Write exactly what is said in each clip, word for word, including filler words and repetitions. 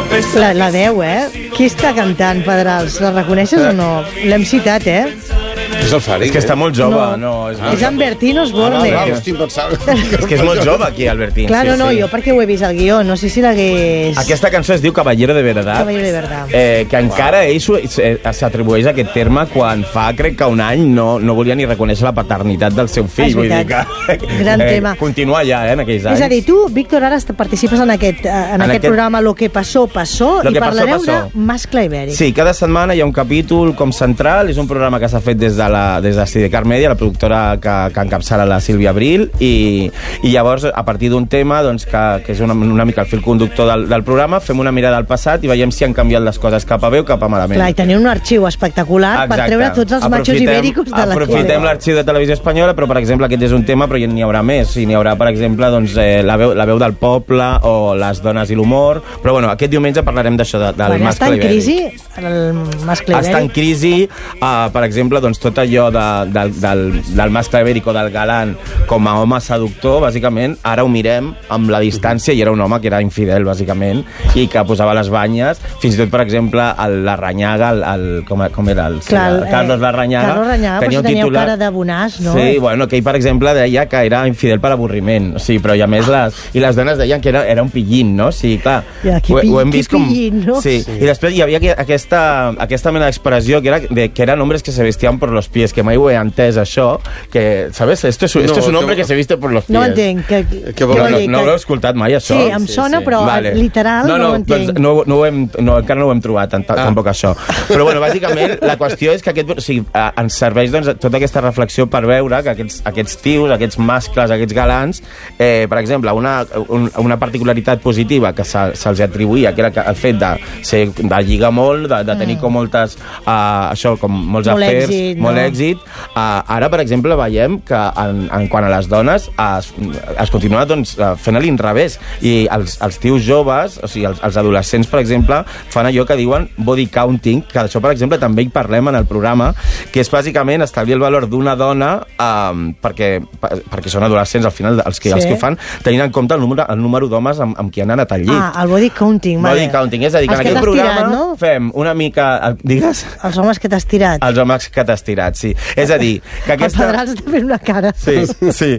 La, la veu, eh? Qui està cantant, Pedrals? La reconeixes o no? L'hem citat, eh? És el Fari. És que està molt jove. No, no és, és, és en Bertín Osborne. Ah, no, estic pensant. és que és molt jove aquí, Albertín. Clar, no, sí, no, sí. jo perquè ho he vist al guió, no sé si l'hagués... Aquesta cançó es diu Caballero de Verdad. Caballero de Verdad. Eh, que encara ell s'atribueix a aquest terme quan fa, crec que un any, no, no volia ni reconèixer la paternitat del seu fill. És Vull dir veritat. que... Gran eh, tema. Continua ja, eh, en aquells anys. És a dir, tu, Víctor, ara participes en aquest, en, en aquest, aquest programa Lo que passó, passó, Lo i que parlareu passó, de mascle ibèric. Sí, cada setmana hi ha un capítol com central, és un programa que s'ha fet des de, la, des de Sidecar Media, la productora que, que encapçala la Sílvia Abril, i, i llavors, a partir d'un tema, doncs, que, que és una, una mica el fil conductor del, del programa, fem una mirada al passat i veiem si han canviat les coses cap a bé o cap a malament. Clar, i teniu un arxiu espectacular. Exacte. Per treure tots els machos ibèricos de la Aprofitem l'arxiu de Televisió Espanyola, però, per exemple, aquest és un tema, però n'hi haurà més. I n'hi haurà, per exemple, doncs, eh, la, veu, la veu del poble o les dones i l'humor. Però, bueno, aquest diumenge parlarem d'això, de, del bueno, mascle ibèric. Està en crisi, el mascle ibèric? Està en crisi, uh, per exemple, doncs, tot allò de, de, del, del mascle ibèric o del galant com a home seductor, bàsicament, ara ho mirem amb la distància, i era un home que era infidel, bàsicament, i que posava les banyes. Fins i tot, per exemple, el Larranyaga, el, el, com, com era? El, Clar, el Carlos Larranyaga. Carlos Larranyaga, tenia però si teníeu cara de bonàs, no? Sí, bueno, que ell, per exemple, deia que era infidel per avorriment. Sí, però i a més les, i les dones deien que era, era un pillín, no? Sí, clar. Ja, ho, ho hem vist com... pillín, no? Sí. sí, i després hi havia aquesta, aquesta mena d'expressió que era de, que eren hombres que se vestían por los pies, que mai ho he entès, això, que, ¿sabes? Esto es, esto no, es un hombre que, que se viste por los pies. No entenc. Que, que, que no, no, no l'heu escoltat mai, això? Sí, em sona, sí, sí. però vale. literal no, no, no ho entenc. Doncs no, no, ho hem, no, encara no ho hem trobat, tant, ah. tampoc això. Però, bueno, bàsicament, la qüestió és que aquest, o sigui, ens serveix doncs, tota aquesta reflexió per veure que aquests, aquests tios, aquests mascles, aquests galants, eh, per exemple, una, un, una particularitat positiva que se'ls se, atribuïa, que era el fet de, ser, de lligar molt, de, de tenir mm. com moltes, uh, això, com molts molt afers, èxit, molt no? èxit. Uh, ara, per exemple, veiem que en, en quant a les dones es, es continua doncs, fent a l'inrevés, i els, els tios joves, o sigui, els, els adolescents, per exemple, fan allò que diuen body counting, que d'això, per exemple, també hi parlem en el programa, que és bàsicament establir el valor d'una dona um, perquè, perquè són adolescents, al final, els que, sí. els que ho fan, tenint en compte el número, el número d'homes amb, amb qui han anat al llit. Ah, el body counting. Body vale. counting, és a dir, que els en aquest programa tirat, no? fem una mica... Digues? Els homes que t'has tirat. Els homes que t'has tirat, sí. És a dir, que aquesta... El Pedrals està fent una cara. Sí, sí.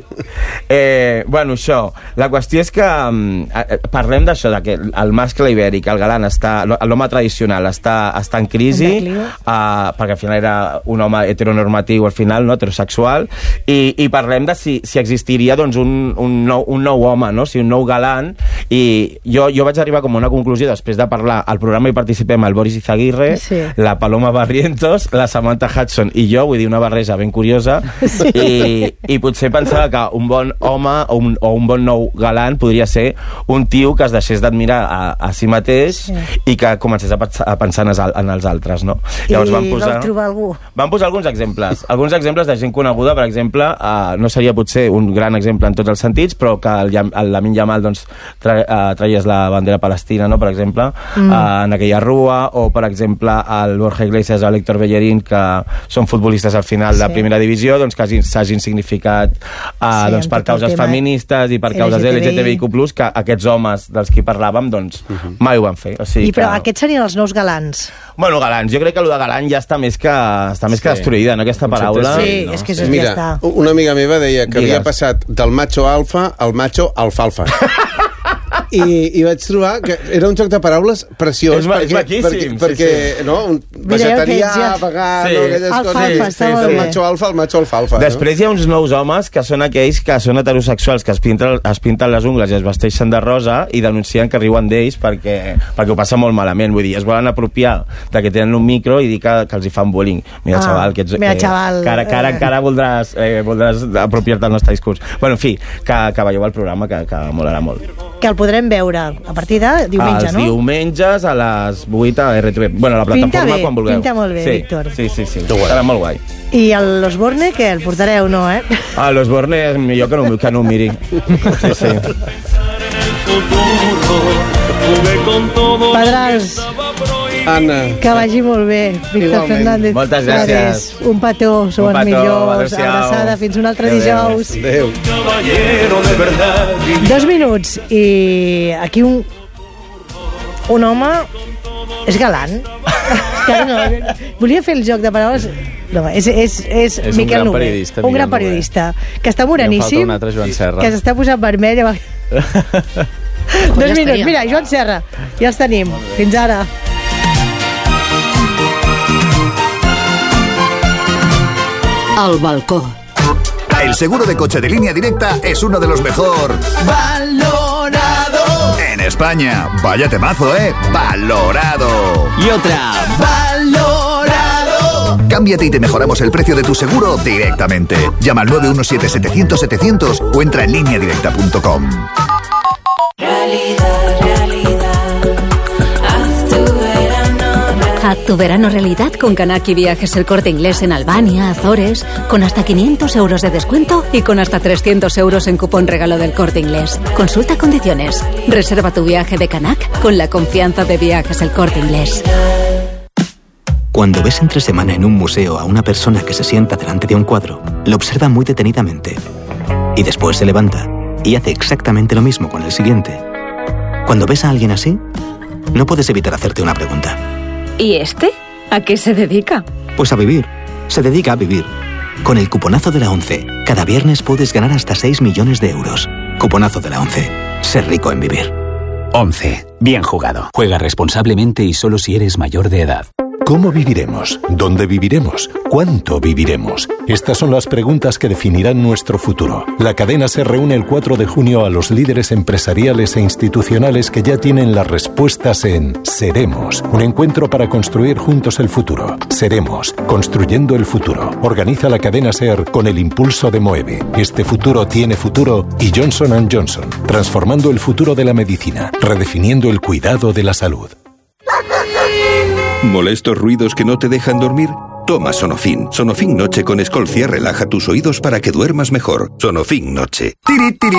Eh, bueno, això. La qüestió és que um, parlem d'això, que el mascle ibèric, el galant, està, l'home tradicional està, està en crisi, uh, perquè al final era un home heteronormatiu, al final, no, heterosexual, i, i parlem de si, si existiria doncs, un, un, nou, un nou home, no? O sigui, un nou galant, i jo, jo vaig arribar com a una conclusió, després de parlar, al programa hi participem el Boris Izaguirre, sí. la Paloma Barrientos, la Samantha Hudson i jo, vull dir, una barreja ben curiosa, sí. i, i potser pensava que un bon home o un, o un bon nou galant podria ser un tio que es deixés d'admirar a, a si mateix, sí. i que comencés a, a pensar en els, en els altres, no? I Llavors van posar, vau trobar algú? Van posar alguns exemples, alguns exemples de gent coneguda, per exemple, uh, no seria potser un gran exemple en tots els sentits, però que el, el Lamine Yamal doncs, tra, uh, traies la bandera palestina, no?, per exemple, mm. uh, en aquella rua, o per exemple el Borja Iglesias o l'Héctor Bellerín, que són futbolistes al final sí. de primera divisió, doncs que s'hagin significat uh, sí, doncs, per causes feministes i per causes L G T B I Q plus, que aquests homes dels que parlàvem doncs, uh -huh. mai ho van fer. O sigui I però que... aquests serien els nous galants? Bueno, galants, jo crec que el de galant ja està més que, està més sí. que destruïda, no, aquesta paraula? Sí, no. és que això Mira, ja està. Una amiga meva deia que Digues. havia passat del macho alfa al macho alfalfa. I, i vaig trobar que era un joc de paraules preciós. És, perquè, és maquíssim. perquè, sí, perquè sí. no, un vegetarià, ja... vegà, sí. no, aquelles alfalfa, coses. sí, sí, el macho alfa, el macho alfalfa. Després no? hi ha uns nous homes que són aquells que són heterosexuals, que es pinten, es pinten les ungles i es vesteixen de rosa i denuncien que riuen d'ells perquè, perquè ho passa molt malament. Vull dir, es volen apropiar de que tenen un micro i dir que, que els hi fan bullying. Mira, ah, xaval, que ets... Mira, que, xaval. Que ara, que ara encara voldràs, eh, voldràs apropiar-te del nostre discurs. Bueno, en fi, que, que veieu el programa, que, que molarà molt. Que el podrem veure a partir de diumenge, Els no? Els diumenges a les vuit a R T V. Bueno, a la plataforma pinta bé, quan vulgueu. Pinta molt bé, sí, Víctor. Sí, sí, sí. Serà molt guai. I l'Osborne, què? El portareu, no, eh? Ah, l'Osborne és millor que no, que no ho miri. Sí, sí. Pedrals. Anna. Que vagi molt bé, Víctor Fernández. Moltes gràcies. Un petó, sou els millors. Abraçada, fins un altre dijous. Adéu. Dos minuts i aquí un un home és galant. No, volia fer el joc de paraules. No, és, és, és, és Miquel un gran Noguer, periodista. Un gran periodista, que està moreníssim, un altre Joan Serra. que s'està posant vermell. Dos minuts. Mira, Joan Serra, ja els tenim. Fins ara. Al balcó. El seguro de coche de Línea Directa es uno de los mejor valorado en España. Vaya temazo, ¿eh? Valorado. Y otra. Valorado. Cámbiate y te mejoramos el precio de tu seguro directamente. Llama al nueve uno siete, setecientos, setecientos o entra en línea directa punto com. Realidad, realidad. Haz tu verano. Haz tu verano realidad con Kanaki Viajes El Corte Inglés en Albania, Azores, con hasta quinientos euros de descuento y con hasta trescientos euros en cupón regalo del Corte Inglés. Consulta condiciones. Reserva tu viaje de Kanak con la confianza de Viajes El Corte Inglés. Cuando ves entre semana en un museo a una persona que se sienta delante de un cuadro, lo observa muy detenidamente y después se levanta y hace exactamente lo mismo con el siguiente. Cuando ves a alguien así, no puedes evitar hacerte una pregunta. ¿Y este? ¿A qué se dedica? Pues a vivir. Se dedica a vivir. Con el cuponazo de la ONCE, cada viernes puedes ganar hasta seis millones de euros. Cuponazo de la ONCE. Ser rico en vivir. ONCE. Bien jugado. Juega responsablemente y solo si eres mayor de edad. ¿Cómo viviremos? ¿Dónde viviremos? ¿Cuánto viviremos? Estas son las preguntas que definirán nuestro futuro. La cadena se reúne el cuatro de junio a los líderes empresariales e institucionales que ya tienen las respuestas en Seremos, un encuentro para construir juntos el futuro. Seremos, construyendo el futuro. Organiza la cadena SER con el impulso de Moeve. Este futuro tiene futuro y Johnson and Johnson, transformando el futuro de la medicina, redefiniendo el cuidado de la salud. ¿Molestos ruidos que no te dejan dormir? Toma Sonofin. Sonofin Noche con Escolcia relaja tus oídos para que duermas mejor. Sonofin Noche. Tiri, tiri.